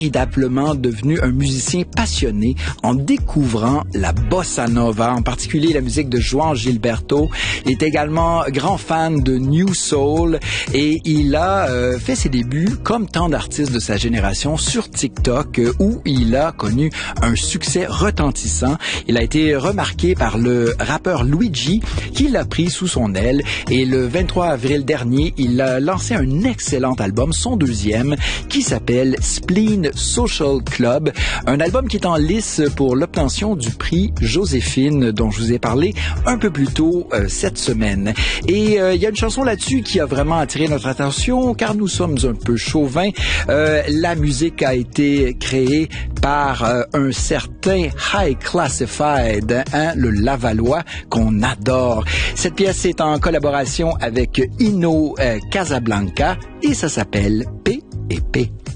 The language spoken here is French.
Véritablement devenu un musicien passionné en découvrant la bossa nova, en particulier la musique de João Gilberto. Il est également grand fan de New Soul et il a fait ses débuts comme tant d'artistes de sa génération sur TikTok où il a connu un succès retentissant. Il a été remarqué par le rappeur Luigi qui l'a pris sous son aile et le 23 avril dernier, il a lancé un excellent album, son deuxième, qui s'appelle Spleen Social Club, un album qui est en lice pour l'obtention du prix Joséphine dont je vous ai parlé un peu plus tôt cette semaine. Et il y a une chanson là-dessus qui a vraiment attiré notre attention car nous sommes un peu chauvins. La musique a été créée par un certain High Classified, le Lavallois qu'on adore. Cette pièce est en collaboration avec Ino Casablanca et ça s'appelle P&P.